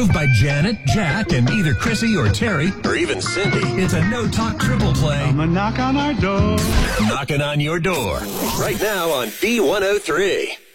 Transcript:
By Janet, Jack, and either Chrissy or Terry, or even Cindy. It's a no-talk triple play. Come and knock on our door. Knocking on your door. Right now on B103.